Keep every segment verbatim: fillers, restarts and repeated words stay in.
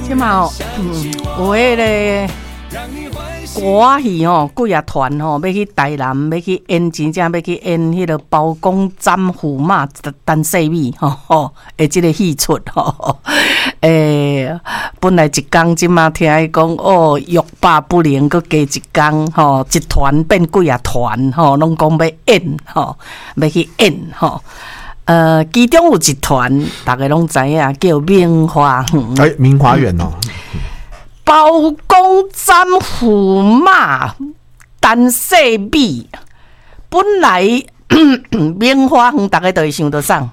即嘛哦，嗯，有迄个歌戏吼，几啊团吼，要去台南，要去演，真正要去演迄个包公斩驸马陈世美吼吼，诶，即个戏出吼，诶、欸，本来一工即嘛听伊讲哦，欲罢不能，搁加一工吼，一团变几啊团吼，拢讲要演吼，要去演吼。呃，其中有一团，大家拢知影，叫明华园。 哎、欸，明华园哦。 包公斩驸马陈世美，本来明华园大家都会想到啥？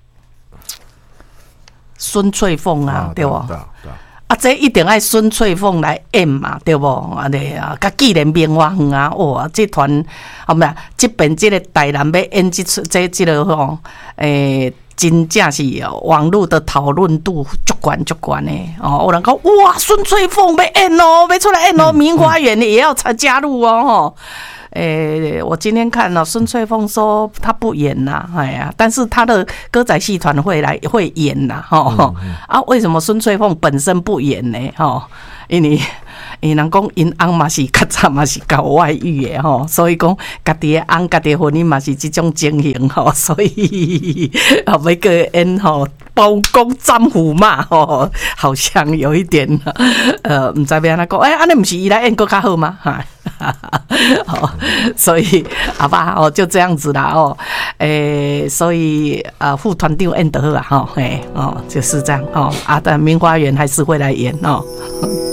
孙翠凤啊， 啊对不？ 对啊，对啊。 啊，这一定爱孙翠凤来演嘛，对不？啊，对啊，甲既然明华园啊，哇，这团后面这边这个台南要演这出这这个吼，诶、欸。真正是网络的讨论度足悬足悬的哦，有人讲哇，孙翠凤要演哦，要出来演哦，明华园也要参加入哦，吼。诶，我今天看了孙翠凤说她不演呐，哎呀，但是她的歌仔戏团会来会演呐，吼、嗯嗯、啊，为什么孙翠凤本身不演呢？吼，因为因人讲因翁嘛是较早嘛是搞外遇的吼，所以讲家己的翁家己婚姻嘛是这种情形吼，所以啊要个演吼包公斩驸马吼，好像有一点呃，唔知要安怎讲，哎，安尼不是伊来演更较好吗？哈。哦，所以好吧，哦，就这样子啦，哦，诶、欸，所以呃，副团长演得好啊，哈，哎，哦，就是这样，哦，啊，但明华园还是会来演哦。